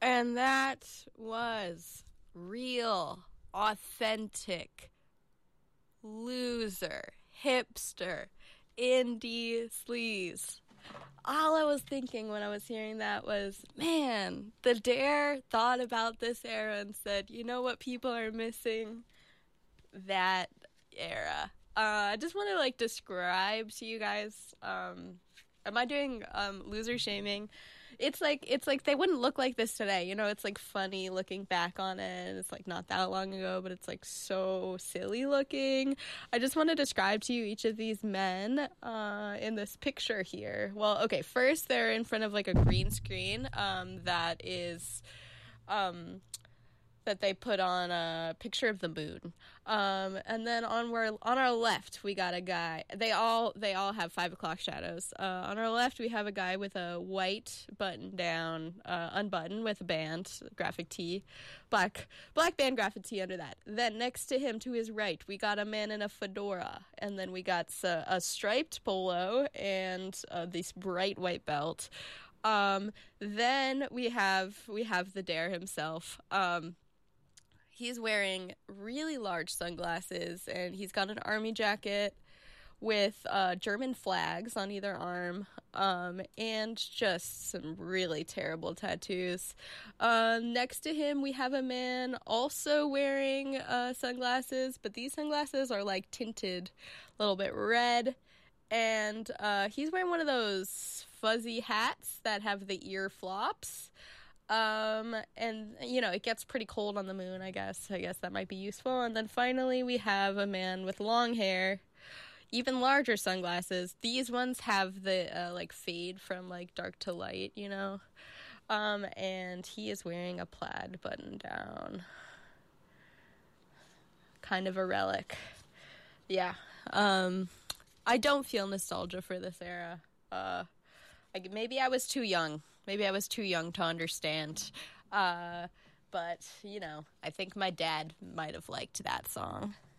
And that was real, authentic, loser, hipster, indie sleaze. All I was thinking when I was hearing that was, man, the Dare thought about this era and said, you know what people are missing? That era. I just want to describe to you guys. Am I doing loser shaming? It's like they wouldn't look like this today. You know, it's funny looking back on it. And it's not that long ago, but it's so silly looking. I just want to describe to you each of these men in this picture here. Well, okay, first they're in front of a green screen that is that they put on a picture of the moon. And then on our left, we got a guy. They all have 5 o'clock shadows. On our left, we have a guy with a white button down, unbuttoned with a band, graphic tee, black band graphic tee under that. Then next to him, to his right, we got a man in a fedora. And then we got a striped polo and this bright white belt. Then we have the Dare himself. He's wearing really large sunglasses, and he's got an army jacket with German flags on either arm, and just some really terrible tattoos. Next to him, we have a man also wearing sunglasses, but these sunglasses are tinted a little bit red, and he's wearing one of those fuzzy hats that have the ear flops. And it gets pretty cold on the moon, I guess that might be useful. And then finally we have a man with long hair, even larger sunglasses. These ones have the fade from dark to light, and he is wearing a plaid button down, kind of a relic. Yeah. I don't feel nostalgia for this era. Maybe I was too young. Maybe I was too young to understand. But, I think my dad might have liked that song.